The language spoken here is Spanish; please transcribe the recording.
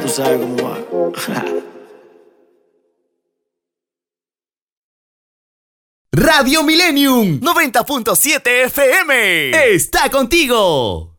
Tú sabes cómo va. Radio Millennium 90.7 FM está contigo.